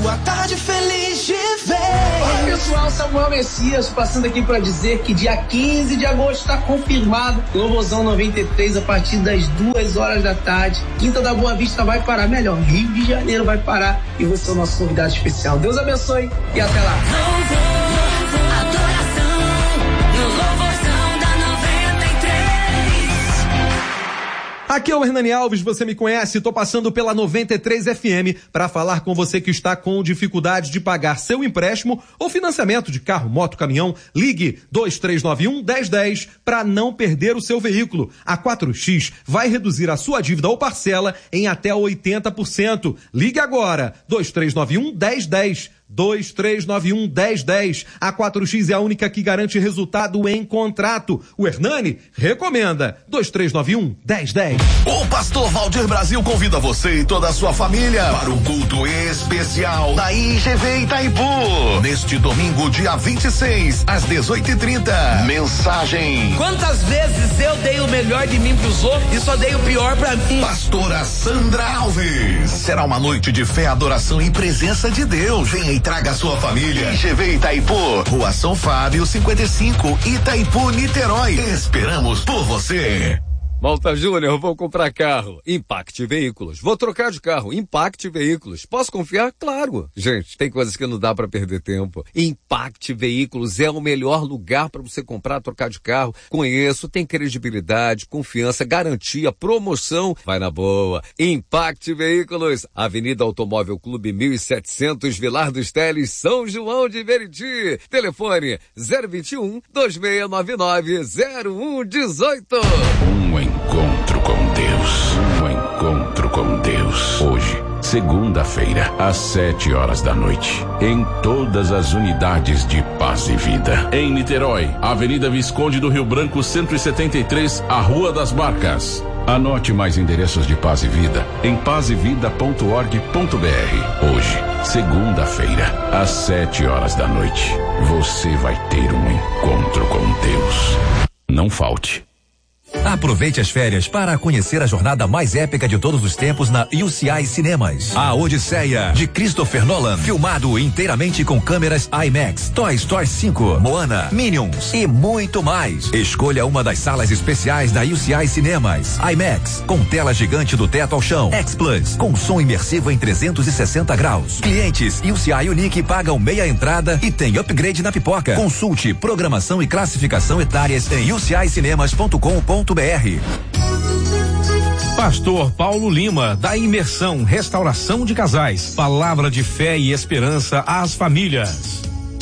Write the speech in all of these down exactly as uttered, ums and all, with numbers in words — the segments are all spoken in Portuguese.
sua tarde feliz de vez. Olá pessoal, Samuel Messias passando aqui para dizer que dia quinze de agosto está confirmado Louvozão noventa e três a partir das duas horas da tarde. Quinta da Boa Vista vai parar, melhor, Rio de Janeiro vai parar e você é o nosso convidado especial. Deus abençoe e até lá. Aqui é o Hernani Alves, você me conhece, tô passando pela noventa e três F M para falar com você que está com dificuldade de pagar seu empréstimo ou financiamento de carro, moto, caminhão. Ligue dois três nove um, um zero um zero para não perder o seu veículo. A quatro X vai reduzir a sua dívida ou parcela em até oitenta por cento. Ligue agora, dois três nove um, um zero um zero. dois três nove um, um zero um zero. A quatro X é a única que garante resultado em contrato. O Hernani recomenda. dois três nove um, um zero um zero. O pastor Valdir Brasil convida você e toda a sua família para o culto especial da I G V Itaipu. Neste domingo, dia vinte e seis, às dezoito e trinta. Mensagem. Quantas vezes eu dei o melhor de mim pros outros e só dei o pior pra mim? Pastora Sandra Alves. Será uma noite de fé, adoração e presença de Deus. Venha e traga a sua família. I G V Itaipu, Rua São Fábio cinquenta e cinco, Itaipu, Niterói. Esperamos por você. Malta Júnior, vou comprar carro. Impact Veículos. Vou trocar de carro. Impact Veículos. Posso confiar? Claro. Gente, tem coisas que não dá pra perder tempo. Impact Veículos é o melhor lugar para você comprar, trocar de carro. Conheço, tem credibilidade, confiança, garantia, promoção. Vai na boa. Impact Veículos. Avenida Automóvel Clube mil e setecentos, Vilar dos Teles, São João de Meriti. Telefone zero vinte e um, dois seis nove nove, zero um um oito. Um encontro com Deus. Um encontro com Deus. Hoje, segunda-feira, às sete horas da noite, em todas as unidades de Paz e Vida. Em Niterói, Avenida Visconde do Rio Branco, cento e setenta e três, a Rua das Barcas. Anote mais endereços de Paz e Vida em paz e vida ponto org ponto b r. Hoje, segunda-feira, às sete horas da noite, você vai ter um encontro com Deus. Não falte. Aproveite as férias para conhecer a jornada mais épica de todos os tempos na U C I Cinemas. A Odisseia, de Christopher Nolan, filmado inteiramente com câmeras IMAX, Toy Story cinco, Moana, Minions e muito mais. Escolha uma das salas especiais da U C I Cinemas. IMAX, com tela gigante do teto ao chão. X Plus, com som imersivo em trezentos e sessenta graus. Clientes U C I Unique pagam meia entrada e tem upgrade na pipoca. Consulte programação e classificação etárias em u c i cinemas ponto com ponto b r. Pastor Paulo Lima, da Imersão Restauração de Casais. Palavra de fé e esperança às famílias.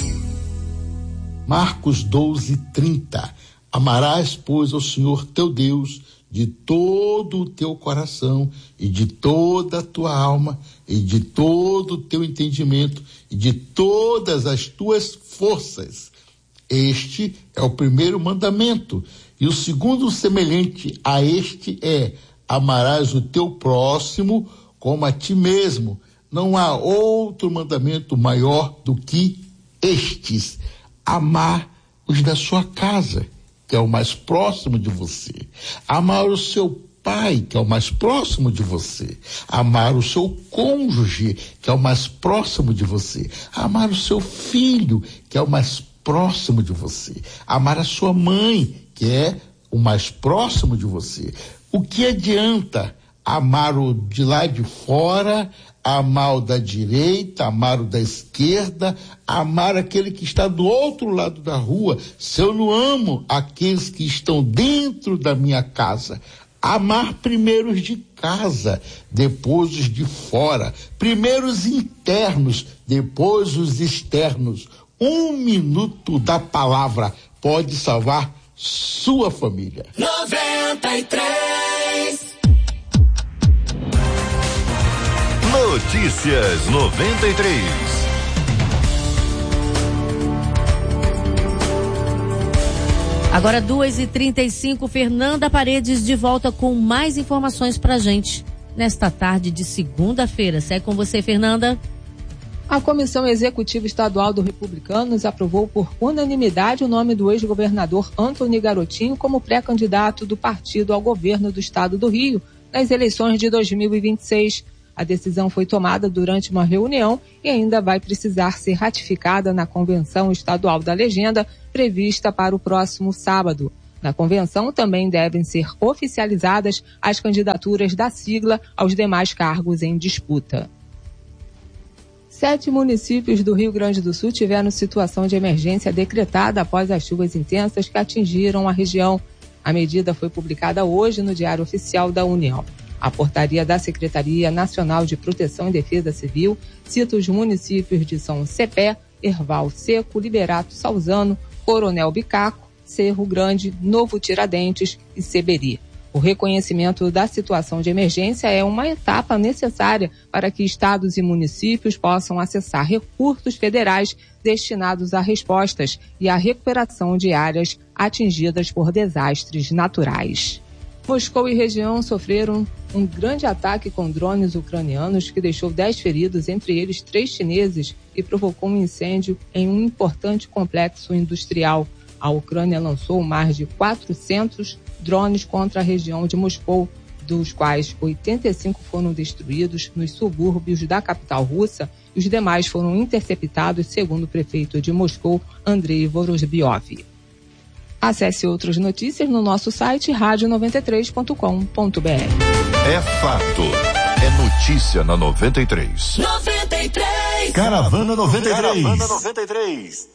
Marcos doze, trinta. Amarás, pois, ao Senhor teu Deus de todo o teu coração e de toda a tua alma e de todo o teu entendimento e de todas as tuas forças. Este é o primeiro mandamento. E o segundo semelhante a este é: amarás o teu próximo como a ti mesmo. Não há outro mandamento maior do que estes: amar os da sua casa, que é o mais próximo de você. Amar o seu pai, que é o mais próximo de você. Amar o seu cônjuge, que é o mais próximo de você. Amar o seu filho, que é o mais próximo de você. Amar a sua mãe, que é o mais próximo de você. O que adianta amar o de lá de fora, amar o da direita, amar o da esquerda, amar aquele que está do outro lado da rua, se eu não amo aqueles que estão dentro da minha casa? Amar primeiro os de casa, depois os de fora. Primeiro os internos, depois os externos. Um minuto da palavra pode salvar sua família. noventa e três. Notícias noventa e três. Agora duas e trinta e cinco, Fernanda Paredes de volta com mais informações pra gente nesta tarde de segunda-feira. Segue com você, Fernanda. A Comissão Executiva Estadual do Republicanos aprovou por unanimidade o nome do ex-governador Antony Garotinho como pré-candidato do partido ao governo do estado do Rio nas eleições de dois mil e vinte e seis. A decisão foi tomada durante uma reunião e ainda vai precisar ser ratificada na Convenção Estadual da Legenda, prevista para o próximo sábado. Na convenção também devem ser oficializadas as candidaturas da sigla aos demais cargos em disputa. Sete municípios do Rio Grande do Sul tiveram situação de emergência decretada após as chuvas intensas que atingiram a região. A medida foi publicada hoje no Diário Oficial da União. A portaria da Secretaria Nacional de Proteção e Defesa Civil cita os municípios de São Cepé, Erval Seco, Liberato Salzano, Coronel Bicaco, Cerro Grande, Novo Tiradentes e Seberi. O reconhecimento da situação de emergência é uma etapa necessária para que estados e municípios possam acessar recursos federais destinados a respostas e à recuperação de áreas atingidas por desastres naturais. Moscou e região sofreram um grande ataque com drones ucranianos que deixou dez feridos, entre eles três chineses, e provocou um incêndio em um importante complexo industrial. A Ucrânia lançou mais de quatrocentos drones contra a região de Moscou, dos quais oitenta e cinco foram destruídos nos subúrbios da capital russa e os demais foram interceptados, segundo o prefeito de Moscou, Andrei Vorosbiov. Acesse outras notícias no nosso site rádio noventa e três ponto com ponto b r. É fato. É notícia na noventa e três. noventa e três. Caravana noventa e três. Caravana noventa e três.